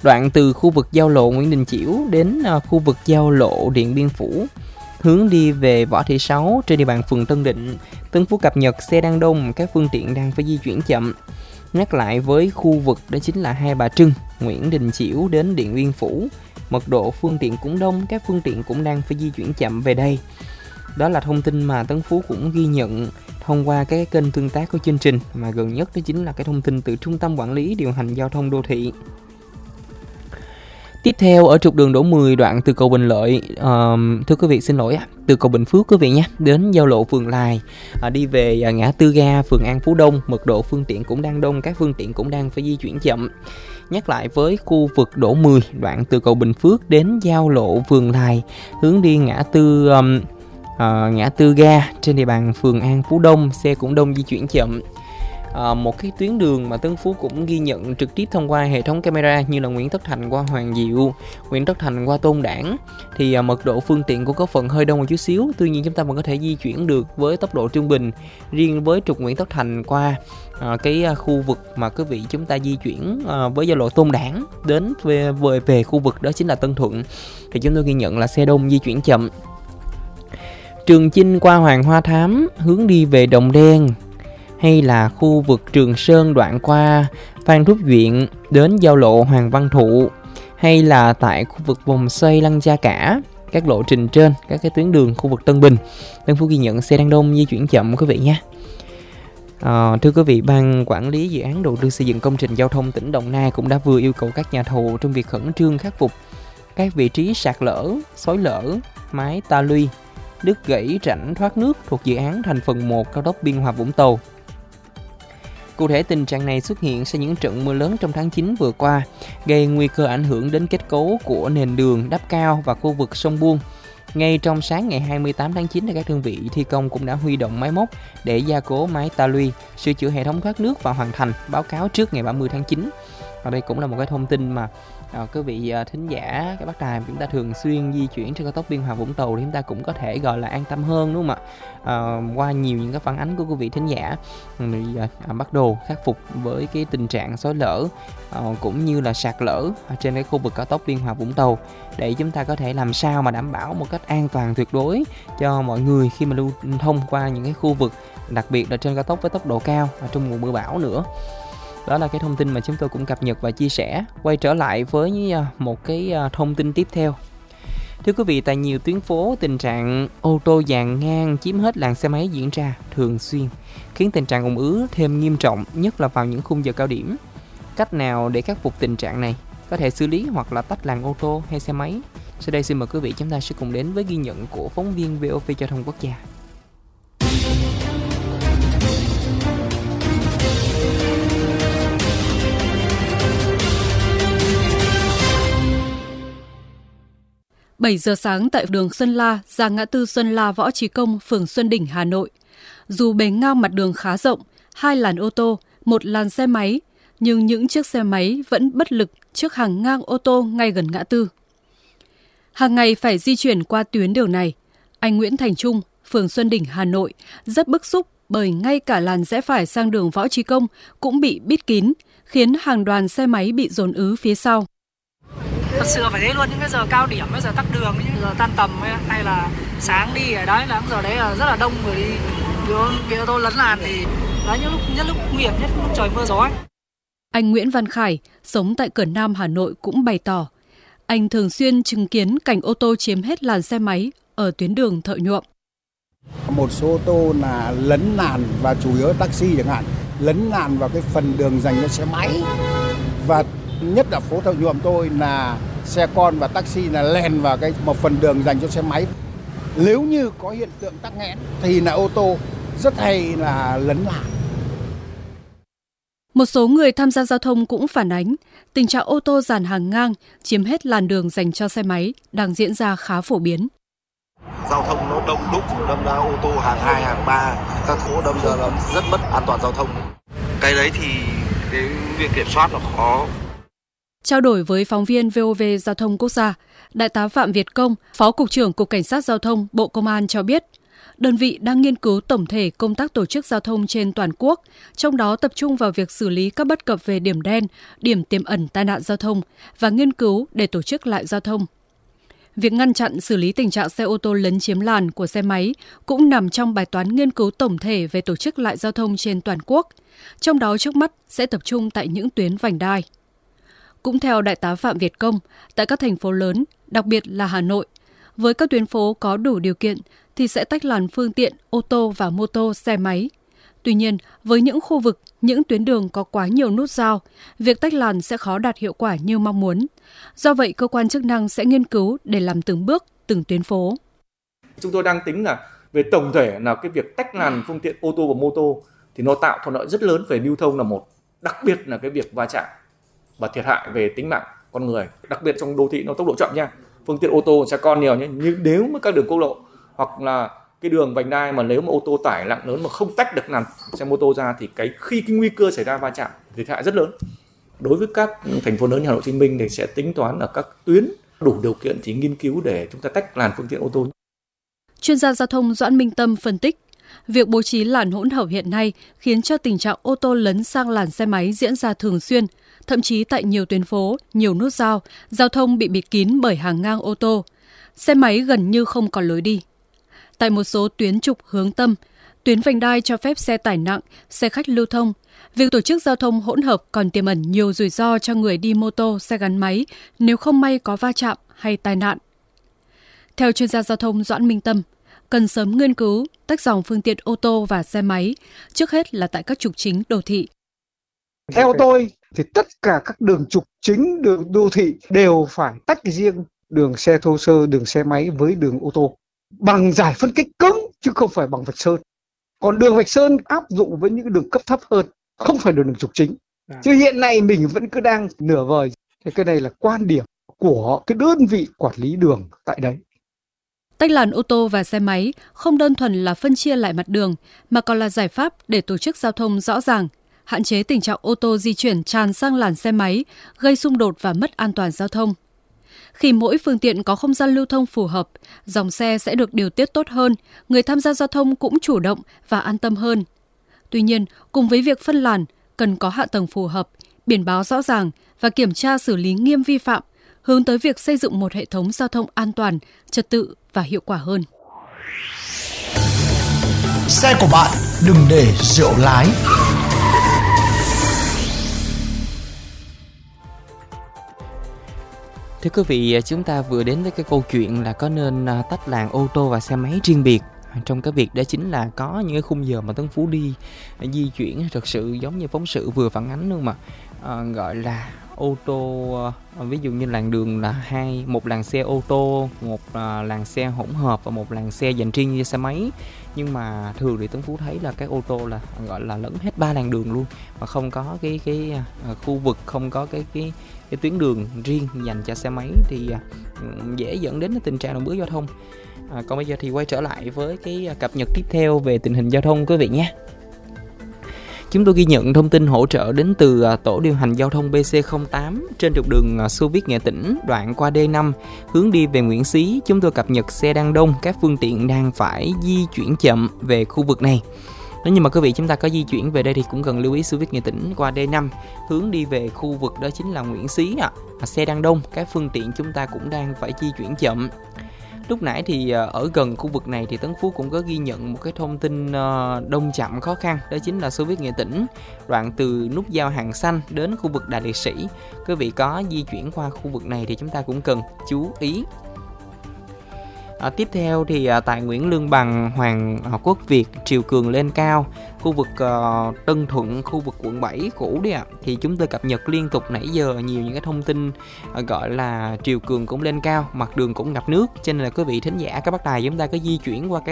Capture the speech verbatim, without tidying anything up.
đoạn từ khu vực giao lộ Nguyễn Đình Chiểu đến khu vực giao lộ Điện Biên Phủ, hướng đi về Võ Thị Sáu trên địa bàn phường Tân Định. Tân Phú cập nhật xe đang đông, các phương tiện đang phải di chuyển chậm. Nhắc lại với khu vực đó chính là Hai Bà Trưng, Nguyễn Đình Chiểu đến Điện Biên Phủ, mật độ phương tiện cũng đông, các phương tiện cũng đang phải di chuyển chậm về đây. Đó là thông tin mà Tân Phú cũng ghi nhận thông qua cái kênh tương tác của chương trình, mà gần nhất đó chính là cái thông tin từ Trung tâm Quản lý Điều hành Giao thông Đô thị. Tiếp theo ở trục đường Đỗ mười đoạn từ cầu Bình Lợi, uh, thưa quý vị xin lỗi, từ cầu Bình Phước quý vị nhé, đến giao lộ Phường Lài, uh, đi về uh, ngã tư ga phường An Phú Đông, mật độ phương tiện cũng đang đông, các phương tiện cũng đang phải di chuyển chậm. Nhắc lại với khu vực Đỗ mười đoạn từ cầu Bình Phước đến giao lộ Phường Lài, hướng đi ngã tư um, uh, ngã tư ga trên địa bàn phường An Phú Đông, xe cũng đông, di chuyển chậm. À, một cái tuyến đường mà Tân Phú cũng ghi nhận trực tiếp thông qua hệ thống camera như là Nguyễn Tất Thành qua Hoàng Diệu, Nguyễn Tất Thành qua Tôn Đản, thì à, mật độ phương tiện cũng có phần hơi đông một chút xíu, tuy nhiên chúng ta vẫn có thể di chuyển được với tốc độ trung bình. Riêng với trục Nguyễn Tất Thành qua à, cái à, khu vực mà quý vị chúng ta di chuyển à, với giao lộ Tôn Đản đến về, về về khu vực đó chính là Tân Thuận, thì chúng tôi ghi nhận là xe đông, di chuyển chậm. Trường Chinh qua Hoàng Hoa Thám hướng đi về Đồng Đen, hay là khu vực Trường Sơn đoạn qua Phan Thúc Duyện đến giao lộ Hoàng Văn Thụ, hay là tại khu vực vòng xoay Lăng Cha Cả, các lộ trình trên các cái tuyến đường khu vực Tân Bình, Tân Phú ghi nhận xe đang đông, di chuyển chậm quý vị nhé. À, thưa quý vị, Ban Quản lý Dự án Đầu tư xây dựng công trình giao thông tỉnh Đồng Nai cũng đã vừa yêu cầu các nhà thầu trong việc khẩn trương khắc phục các vị trí sạt lở, xói lở, mái ta luy, đứt gãy rãnh thoát nước thuộc dự án thành phần một cao tốc Biên Hòa Vũng Tàu. Cụ thể, tình trạng này xuất hiện sau những trận mưa lớn trong tháng chín vừa qua, gây nguy cơ ảnh hưởng đến kết cấu của nền đường, đắp cao và khu vực sông Buông. Ngay trong sáng ngày hai mươi tám tháng chín, các đơn vị thi công cũng đã huy động máy móc để gia cố mái ta luy, sửa chữa hệ thống thoát nước và hoàn thành báo cáo trước ngày ba mươi tháng chín. Và đây cũng là một cái thông tin mà à, quý vị à, thính giả, các bác đài chúng ta thường xuyên di chuyển trên cao tốc Biên Hòa Vũng Tàu thì chúng ta cũng có thể gọi là an tâm hơn, đúng không ạ? À, qua nhiều những cái phản ánh của quý vị thính giả thì à, bắt đầu khắc phục với cái tình trạng xói lở à, cũng như là sạt lở trên cái khu vực cao tốc Biên Hòa Vũng Tàu, để chúng ta có thể làm sao mà đảm bảo một cách an toàn tuyệt đối cho mọi người khi mà lưu thông qua những cái khu vực, đặc biệt là trên cao tốc với tốc độ cao và trong mùa mưa bão nữa. Đó là cái thông tin mà chúng tôi cũng cập nhật và chia sẻ. Quay trở lại với một cái thông tin tiếp theo. Thưa quý vị, tại nhiều tuyến phố, tình trạng ô tô dàn ngang chiếm hết làn xe máy diễn ra thường xuyên, khiến tình trạng ùn ứ thêm nghiêm trọng, nhất là vào những khung giờ cao điểm. Cách nào để khắc phục tình trạng này? Có thể xử lý hoặc là tách làn ô tô hay xe máy? Sau đây xin mời quý vị chúng ta sẽ cùng đến với ghi nhận của phóng viên vê o vê Giao thông Quốc gia. bảy giờ sáng tại đường Xuân La ra ngã tư Xuân La Võ Trí Công, phường Xuân Đỉnh, Hà Nội. Dù bề ngang mặt đường khá rộng, hai làn ô tô, một làn xe máy, nhưng những chiếc xe máy vẫn bất lực trước hàng ngang ô tô ngay gần ngã tư. Hàng ngày phải di chuyển qua tuyến đường này, anh Nguyễn Thành Trung, phường Xuân Đỉnh, Hà Nội, rất bức xúc bởi ngay cả làn rẽ phải sang đường Võ Trí Công cũng bị bít kín, khiến hàng đoàn xe máy bị dồn ứ phía sau. Thật sự phải thế luôn, những cái giờ cao điểm, cái giờ tắc đường, những giờ tan tầm ấy, hay là sáng đi ở đấy là giờ đấy là rất là đông người đi, vì ô tô lấn làn thì đấy những lúc nhất lúc nguy hiểm nhất lúc trời mưa gió ấy. Anh Nguyễn Văn Khải sống tại Cửa Nam, Hà Nội cũng bày tỏ, anh thường xuyên chứng kiến cảnh ô tô chiếm hết làn xe máy ở tuyến đường Thợ Nhuộm. Một số ô tô là lấn làn và chủ yếu taxi chẳng hạn, lấn làn vào cái phần đường dành cho xe máy, và nhất là phố Thợ Nhuộm tôi là xe con và taxi là lèn vào cái một phần đường dành cho xe máy. Nếu như có hiện tượng tắc nghẽn thì là ô tô rất hay là lấn làn. Một số người tham gia giao thông cũng phản ánh tình trạng ô tô dàn hàng ngang chiếm hết làn đường dành cho xe máy đang diễn ra khá phổ biến. Giao thông nó đông đúc, đâm ra ô tô hàng hai, hàng ba, các phố đâm ra nó rất mất an toàn giao thông. Cái đấy thì cái việc kiểm soát nó khó. Trao đổi với phóng viên vê o vê Giao thông Quốc gia, Đại tá Phạm Việt Công, Phó Cục trưởng Cục Cảnh sát Giao thông Bộ Công an cho biết, đơn vị đang nghiên cứu tổng thể công tác tổ chức giao thông trên toàn quốc, trong đó tập trung vào việc xử lý các bất cập về điểm đen, điểm tiềm ẩn tai nạn giao thông và nghiên cứu để tổ chức lại giao thông. Việc ngăn chặn xử lý tình trạng xe ô tô lấn chiếm làn của xe máy cũng nằm trong bài toán nghiên cứu tổng thể về tổ chức lại giao thông trên toàn quốc, trong đó trước mắt sẽ tập trung tại những tuyến vành đai. Cũng theo Đại tá Phạm Việt Công, tại các thành phố lớn, đặc biệt là Hà Nội, với các tuyến phố có đủ điều kiện thì sẽ tách làn phương tiện ô tô và mô tô xe máy. Tuy nhiên, với những khu vực, những tuyến đường có quá nhiều nút giao, việc tách làn sẽ khó đạt hiệu quả như mong muốn. Do vậy, cơ quan chức năng sẽ nghiên cứu để làm từng bước, từng tuyến phố. Chúng tôi đang tính là về tổng thể là cái việc tách làn phương tiện ô tô và mô tô thì nó tạo thuận lợi rất lớn về lưu thông là một. Đặc biệt là cái việc va chạm và thiệt hại về tính mạng con người. Đặc biệt trong đô thị nó tốc độ chậm nha. Phương tiện ô tô sẽ con nhiều nhé. Nhưng nếu mà các đường quốc lộ hoặc là cái đường vành đai mà nếu mà ô tô tải nặng lớn mà không tách được làn xe mô tô ra thì cái khi cái nguy cơ xảy ra va chạm thiệt hại rất lớn. Đối với các thành phố lớn như Hà Nội, Hồ Chí Minh thì sẽ tính toán ở các tuyến đủ điều kiện thì nghiên cứu để chúng ta tách làn phương tiện ô tô. Chuyên gia giao thông Doãn Minh Tâm phân tích, việc bố trí làn hỗn hợp hiện nay khiến cho tình trạng ô tô lấn sang làn xe máy diễn ra thường xuyên, thậm chí tại nhiều tuyến phố, nhiều nút giao, giao thông bị bịt kín bởi hàng ngang ô tô. Xe máy gần như không còn lối đi. Tại một số tuyến trục hướng tâm, tuyến vành đai cho phép xe tải nặng, xe khách lưu thông. Việc tổ chức giao thông hỗn hợp còn tiềm ẩn nhiều rủi ro cho người đi mô tô, xe gắn máy nếu không may có va chạm hay tai nạn. Theo chuyên gia giao thông Doãn Minh Tâm, cần sớm nghiên cứu tách dòng phương tiện ô tô và xe máy, trước hết là tại các trục chính đô thị. Theo tôi thì tất cả các đường trục chính, đường đô thị đều phải tách riêng đường xe thô sơ, đường xe máy với đường ô tô bằng giải phân cách cứng chứ không phải bằng vạch sơn. Còn đường vạch sơn áp dụng với những đường cấp thấp hơn, không phải đường trục chính. Chứ hiện nay mình vẫn cứ đang nửa vời. Thế cái này là quan điểm của cái đơn vị quản lý đường tại đấy. Tách làn ô tô và xe máy không đơn thuần là phân chia lại mặt đường, mà còn là giải pháp để tổ chức giao thông rõ ràng, hạn chế tình trạng ô tô di chuyển tràn sang làn xe máy, gây xung đột và mất an toàn giao thông. Khi mỗi phương tiện có không gian lưu thông phù hợp, dòng xe sẽ được điều tiết tốt hơn, người tham gia giao thông cũng chủ động và an tâm hơn. Tuy nhiên, cùng với việc phân làn, cần có hạ tầng phù hợp, biển báo rõ ràng và kiểm tra xử lý nghiêm vi phạm, hướng tới việc xây dựng một hệ thống giao thông an toàn, trật tự và hiệu quả hơn. Xe của bạn đừng để rượu lái. Thưa quý vị, chúng ta vừa đến với cái câu chuyện là có nên tách làn ô tô và xe máy riêng biệt. Trong cái việc đó chính là có những cái khung giờ mà Tân Phú đi di chuyển thực sự giống như phóng sự vừa phản ánh luôn mà à, gọi là ô tô, à, ví dụ như làn đường là hai một làn xe ô tô, một à, làn xe hỗn hợp và một làn xe dành riêng cho xe máy. Nhưng mà thường thì Tân Phú thấy là các ô tô là gọi là lẫn hết ba làn đường luôn, mà không có cái cái à, khu vực, không có cái cái cái tuyến đường riêng dành cho xe máy thì à, dễ dẫn đến cái tình trạng ùn ứ giao thông. À, còn bây giờ thì quay trở lại với cái cập nhật tiếp theo về tình hình giao thông quý vị nhé. Chúng tôi ghi nhận thông tin hỗ trợ đến từ tổ điều hành giao thông bê xê không tám trên trục đường Xô Viết Nghệ Tĩnh đoạn qua đê năm hướng đi về Nguyễn Xí. Chúng tôi cập nhật xe đang đông, các phương tiện đang phải di chuyển chậm về khu vực này. Nếu như mà quý vị chúng ta có di chuyển về đây thì cũng cần lưu ý Xô Viết Nghệ Tĩnh qua đê năm hướng đi về khu vực đó chính là Nguyễn Xí ạ. À. Xe đang đông, các phương tiện chúng ta cũng đang phải di chuyển chậm. Lúc nãy thì ở gần khu vực này thì Tấn Phú cũng có ghi nhận một cái thông tin đông chậm khó khăn, đó chính là Xô Viết Nghệ Tĩnh đoạn từ nút giao Hàng Xanh đến khu vực Đại Liệt Sĩ. Quý vị có di chuyển qua khu vực này thì chúng ta cũng cần chú ý. À, tiếp theo thì à, tại Nguyễn Lương Bằng, Hoàng à, Quốc Việt, Triều Cường lên cao, khu vực à, Tân Thuận, khu vực quận bảy cũ đấy ạ, à, thì chúng tôi cập nhật liên tục nãy giờ nhiều những cái thông tin à, gọi là Triều Cường cũng lên cao, mặt đường cũng ngập nước, cho nên là quý vị thính giả các bác đài chúng ta có di chuyển qua cái